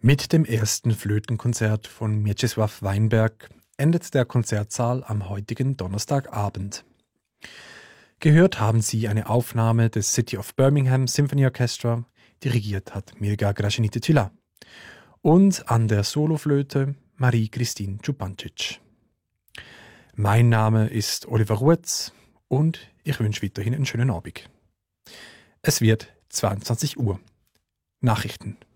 Mit dem ersten Flötenkonzert von Mieczysław Weinberg endet der Konzertsaal am heutigen Donnerstagabend. Gehört haben Sie eine Aufnahme des City of Birmingham Symphony Orchestra, dirigiert hat Mirga Gražinytė-Tyla, und an der Soloflöte Marie-Christine Čupancic. Mein Name ist Oliver Ruetz und ich wünsche weiterhin einen schönen Abend. Es wird 22 Uhr. Nachrichten.